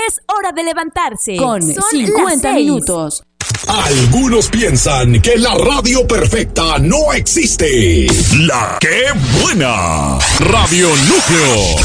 Es hora de levantarse. Con Son 50 las 6. minutos. Algunos piensan que la radio perfecta no existe. La que buena. Radio Núcleo.